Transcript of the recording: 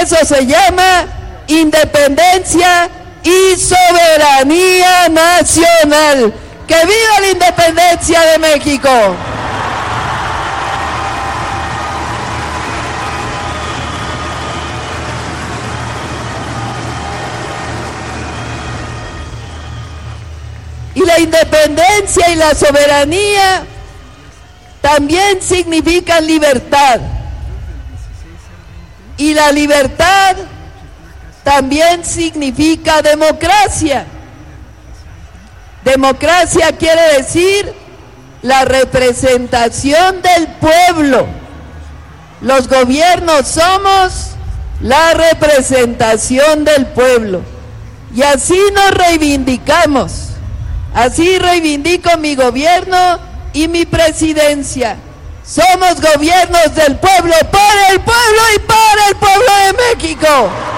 eso se llama independencia y soberanía nacional. ¡Que viva la independencia de México! Y la independencia y la soberanía también significan libertad. Y la libertad también significa democracia. Democracia quiere decir la representación del pueblo. Los gobiernos somos la representación del pueblo. Y así nos reivindicamos. Así reivindico mi gobierno y mi presidencia. Somos gobiernos del pueblo, para el pueblo y para el pueblo de México.